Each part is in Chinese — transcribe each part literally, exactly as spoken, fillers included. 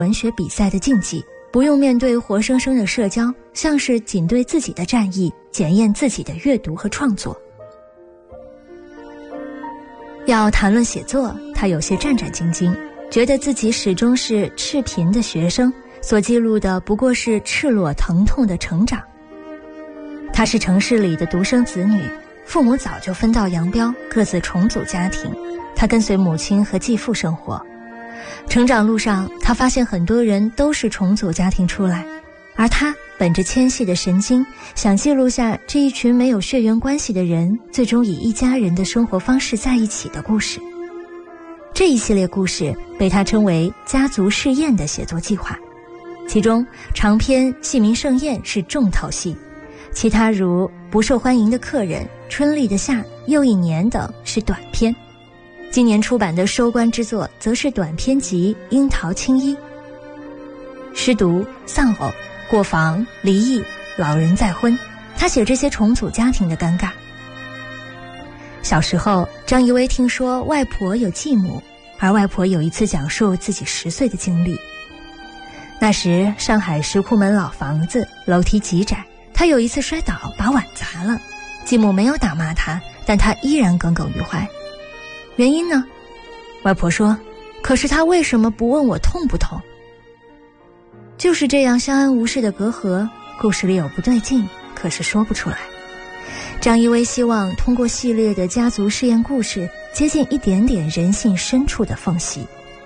文学比赛的竞技，不用面对活生生的社交，像是仅对自己的战役，检验自己的阅读和创作。要谈论写作，他有些战战兢兢，觉得自己始终是赤贫的学生，所记录的不过是赤裸疼痛的成长。他是城市里的独生子女，父母早就分道扬镳，各自重组家庭，他跟随母亲和继父生活。成长路上，他发现很多人都是重组家庭出来，而他本着纤细的神经，想记录下这一群没有血缘关系的人最终以一家人的生活方式在一起的故事。这一系列故事被他称为家族试验的写作计划，其中长篇《戏名盛宴》是重头戏，其他如不受欢迎的客人、春丽的夏、又一年等是短篇。今年出版的收官之作则是短篇集《樱桃青衣》。失独、丧偶、过房、离异、老人再婚，他写这些重组家庭的尴尬。小时候，张怡薇听说外婆有继母，而外婆有一次讲述自己十岁的经历。那时上海石库门老房子，楼梯极窄，他有一次摔倒把碗砸了，继母没有打骂他，但他依然耿耿于怀。原因呢？外婆说，可是他为什么不问我痛不痛？就是这样相安无事的隔阂，故事里有不对劲，可是说不出来。张怡薇希望通过系列的家族试验故事，接近一点点人性深处的缝隙。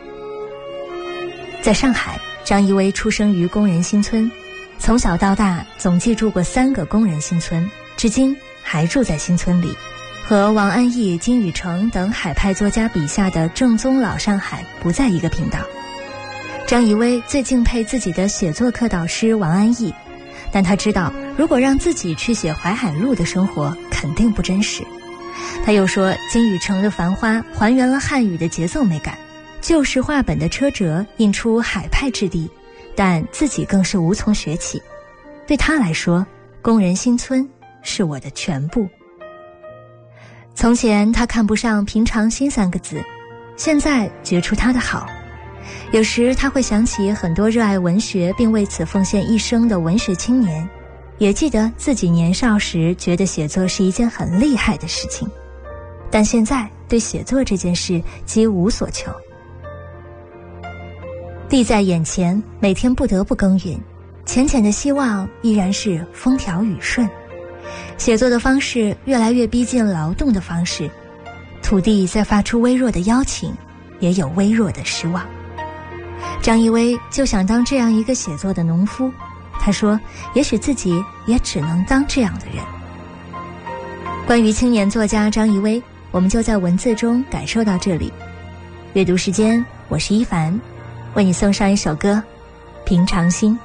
在上海，张怡薇出生于工人新村，从小到大总计住过三个工人新村，至今还住在新村里。和王安忆、金宇澄等海派作家笔下的正宗老上海不在一个频道。张怡薇最敬佩自己的写作课导师王安忆，但他知道如果让自己去写淮海路的生活肯定不真实。他又说，金宇澄的繁花还原了汉语的节奏美感，旧式话本的车辙印出海派质地，但自己更是无从学起。对他来说，工人新村是我的全部。从前他看不上平常心三个字，现在觉出他的好。有时他会想起很多热爱文学并为此奉献一生的文学青年，也记得自己年少时觉得写作是一件很厉害的事情，但现在对写作这件事几无所求。地在眼前，每天不得不耕耘，浅浅的希望依然是风调雨顺。写作的方式越来越逼近劳动的方式，土地在发出微弱的邀请，也有微弱的失望。张怡薇就想当这样一个写作的农夫，他说也许自己也只能当这样的人。关于青年作家张怡薇，我们就在文字中感受到这里。阅读时间，我是一凡，为你送上一首歌《平常心》。